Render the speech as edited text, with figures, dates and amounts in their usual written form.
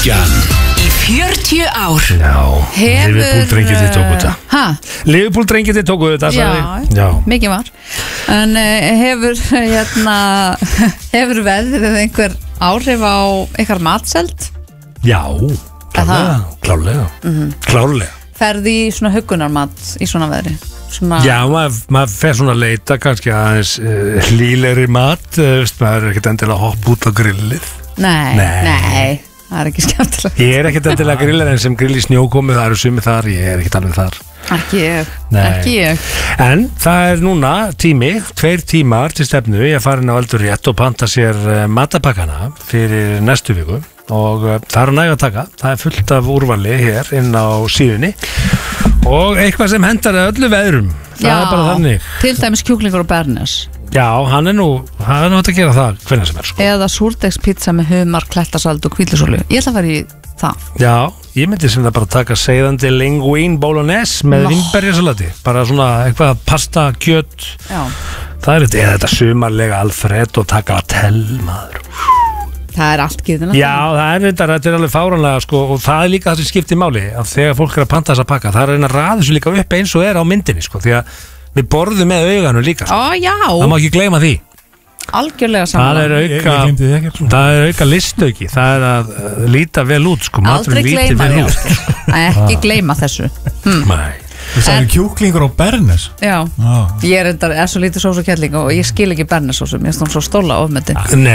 Bylgjan Í 40 ár Já, Hefur Liverpool-drengirnir tóku þetta. Liverpool-drengirnir tóku þetta, sagði. Já, mikið var. En hefur Hefur veðrið einhver áhrif á ykkar matseld? Já, klárlega. Klárlega. Ferði í svona huggunarmat í svona veðri? Svona... Já, maður fer svona að leita kannski aðeins hlýlegri mat, maður er ekkert endilega að hoppa út á grillið. Nei, það er ekki skemmtilegt. Ég er ekkert endilega grillir en sem grill í snjókomi, það eru sumir þar, ég er ekkert alveg þar. Ekki ég. En það er núna 2 tímar til stefnu, ég er farin á Eldur rétt og panta sér matapakkana fyrir næstu viku og það er næg að taka, það er fullt af úrvali hér inn á síðunni og eitthvað sem hendar öllu veðrum, það er bara þannig. Til dæmis kjúklingur og bernes. Já, hann er nú hægt að gera það hvernig sem er sko. Eða súrdegspizza með humar, klettasald og hvítlausolíu. Ég ætla að fara í það. Já, ég myndi sem það bara taka seiðandi linguine bolognese með vínberjasalati, bara svona eitthvað pasta, kjöt. Já. Það er þetta sumarlega Alfredo tagliatelle. Það er allt giðina. Já, þetta er alveg fáránlega sko, og það er líka það sem skiptir máli að þegar fólk er að panta þessa pakka, það er að reyna að raða þessu líka upp eins og er á myndinni sko, því að við borðum með auganu líka sko. Já. Það má ekki gleyma því. Algjörlega saman. Það er auka listauki, það er að líta vel út sko, aldrei gleyma því. Ekki gleyma þessu. Nei. Þú sagði kjúklingur og bernes. Já, ég er svo lítið sós og kjælling og ég skil ekki bernesósu, mér finnst hún svo stóla ofmeti. Nei